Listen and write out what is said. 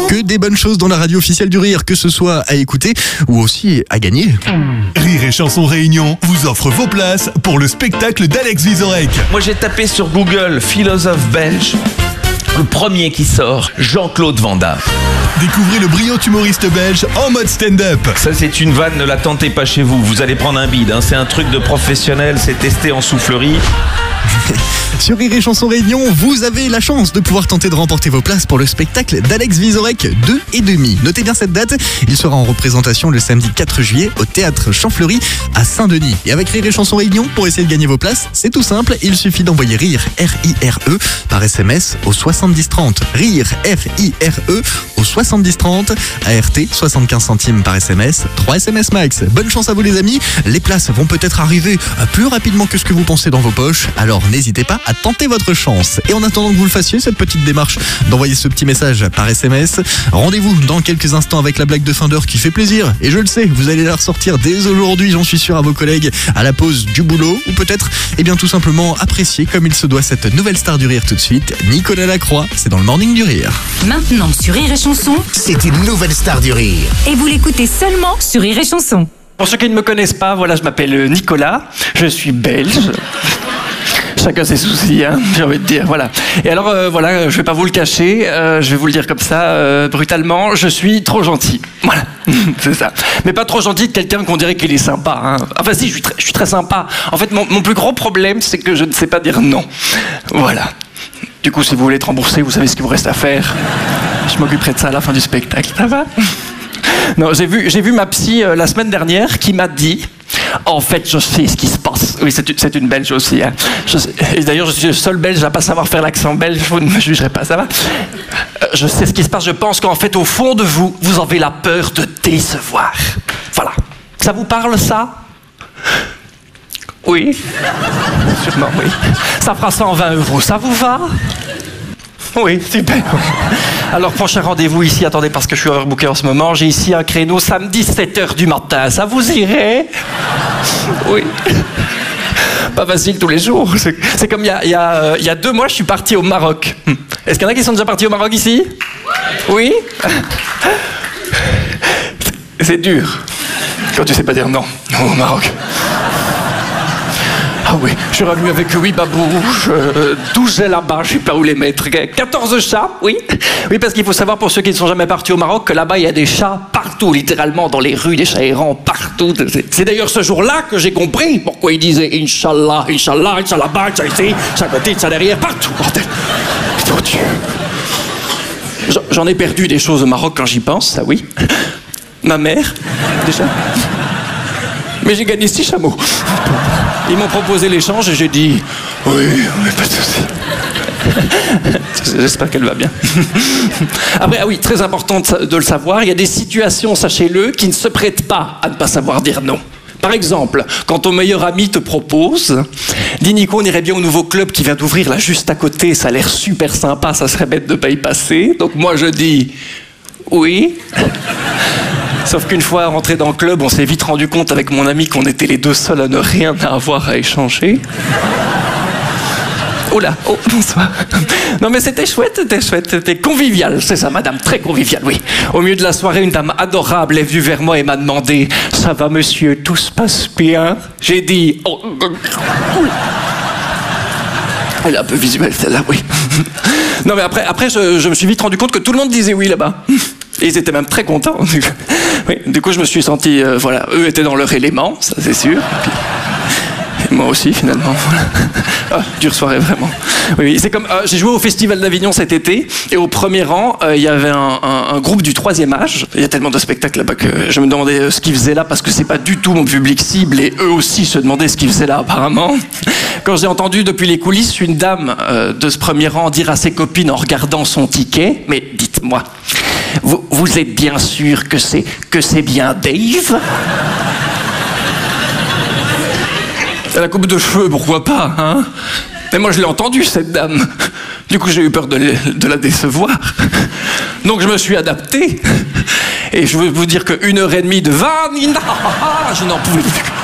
Que des bonnes choses dans la radio officielle du Rire, que ce soit à écouter ou aussi à gagner. Rire et Chanson Réunion vous offre vos places pour le spectacle d'Alex Vizorek. Moi j'ai tapé sur Google philosophe belge. Le premier qui sort, Jean-Claude Van Damme. Découvrez le brillant humoriste belge en mode stand-up. Ça c'est une vanne, ne la tentez pas chez vous. Vous allez prendre un bide, hein. C'est un truc de professionnel, c'est testé en soufflerie. Sur Rire et Chanson Réunion, vous avez la chance de pouvoir tenter de remporter vos places pour le spectacle d'Alex Vizorek 2,5. Notez bien cette date, il sera en représentation le samedi 4 juillet au Théâtre Champfleury à Saint-Denis. Et avec Rire et Chanson Réunion, pour essayer de gagner vos places, c'est tout simple, il suffit d'envoyer RIRE, R-I-R-E, par SMS au 7030. RIRE, R-I-R-E, au 7030, ART, 75 centimes par SMS, 3 SMS max. Bonne chance à vous les amis, les places vont peut-être arriver plus rapidement que ce que vous pensez dans vos poches, alors n'hésitez pas à tenter votre chance. Et en attendant que vous le fassiez, cette petite démarche d'envoyer ce petit message par SMS, rendez-vous dans quelques instants avec la blague de fin d'heure qui fait plaisir. Et je le sais, vous allez la ressortir dès aujourd'hui, j'en suis sûr, à vos collègues à la pause du boulot. Ou peut-être, tout simplement apprécier comme il se doit cette nouvelle star du rire tout de suite, Nicolas Lacroix. C'est dans le Morning du Rire. Maintenant sur Rire et Chanson, c'est une nouvelle star du rire. Et vous l'écoutez seulement sur Rire et Chanson. Pour ceux qui ne me connaissent pas, voilà, je m'appelle Nicolas, je suis belge. Chacun ses soucis, hein, j'ai envie de dire, voilà. Et alors, voilà, je vais pas vous le cacher, je vais vous le dire comme ça, brutalement, je suis trop gentil. Voilà, c'est ça. Mais pas trop gentil de quelqu'un qu'on dirait qu'il est sympa, hein. Enfin si, je suis très sympa. En fait, mon plus gros problème, c'est que je ne sais pas dire non. Voilà. Du coup, si vous voulez être remboursé, vous savez ce qu'il vous reste à faire. Je m'occuperai de ça à la fin du spectacle, ça va ? Non, j'ai vu ma psy la semaine dernière qui m'a dit... En fait, je sais ce qui se passe. Oui, c'est une Belge aussi. Hein. Et d'ailleurs, je suis le seul Belge à pas savoir faire l'accent belge. Vous ne me jugerez pas, ça va ? Je sais ce qui se passe. Je pense qu'en fait, au fond de vous, vous avez la peur de décevoir. Voilà. Ça vous parle, ça ? Oui. Sûrement, oui. Ça fera 120 €. Ça vous va ? Oui, super. Alors, prochain rendez-vous ici, attendez, parce que je suis overbooké en ce moment, j'ai ici un créneau samedi 7h du matin. Ça vous irait ? Oui. Pas facile tous les jours. C'est comme il y a 2 mois, je suis parti au Maroc. Est-ce qu'il y en a qui sont déjà partis au Maroc ici ? Oui. C'est dur. Quand tu sais pas dire non au Maroc. Ah oui, je suis revenu avec 8 babouches, 12 gels là-bas, je sais pas où les mettre, 14 chats, oui. Oui, parce qu'il faut savoir, pour ceux qui ne sont jamais partis au Maroc, que là-bas, il y a des chats partout, littéralement, dans les rues, des chats errants partout. C'est d'ailleurs ce jour-là que j'ai compris pourquoi ils disaient « Inch'Allah, Inch'Allah, Inch'Allah bas, Inch'Allah ici, Inch'Allah côté, Inch'Allah derrière, partout, bordel. » Oh Dieu. J'en ai perdu des choses au Maroc quand j'y pense, ça oui. Ma mère, déjà. Mais j'ai gagné 6 chameaux. Ils m'ont proposé l'échange et j'ai dit oui, pas de souci. J'espère qu'elle va bien. Après, ah oui, très important de le savoir, il y a des situations, sachez-le, qui ne se prêtent pas à ne pas savoir dire non. Par exemple, quand ton meilleur ami te propose, dis Nico, on irait bien au nouveau club qui vient d'ouvrir là juste à côté, ça a l'air super sympa, ça serait bête de pas y passer. Donc moi je dis oui. Sauf qu'une fois rentré dans le club, on s'est vite rendu compte avec mon ami qu'on était les 2 seuls à ne rien avoir à échanger. Oh là, oh, bonsoir. Non mais c'était chouette, c'était convivial, c'est ça madame, très convivial, oui. Au milieu de la soirée, une dame adorable est venue vers moi et m'a demandé « Ça va monsieur, tout se passe bien ?» J'ai dit oh, elle est un peu visuelle celle-là, oui. Non mais après je me suis vite rendu compte que tout le monde disait oui là-bas. Et ils étaient même très contents. Oui, du coup, je me suis senti... voilà, eux étaient dans leur élément, ça c'est sûr. Et moi aussi, finalement. Voilà. Ah, dure soirée, vraiment. Oui, c'est comme... j'ai joué au Festival d'Avignon cet été, et au premier rang, il y avait un groupe du 3e âge. Il y a tellement de spectacles là-bas que je me demandais ce qu'ils faisaient là, parce que c'est pas du tout mon public cible, et eux aussi se demandaient ce qu'ils faisaient là, apparemment. Quand j'ai entendu depuis les coulisses une dame de ce premier rang dire à ses copines en regardant son ticket, mais dites-moi... Vous êtes bien sûr que c'est bien Dave ? La coupe de cheveux, pourquoi pas, hein ? Mais moi je l'ai entendu, cette dame. Du coup j'ai eu peur de la décevoir. Donc je me suis adapté. Et je veux vous dire que 1h30 de vanne, je n'en pouvais plus.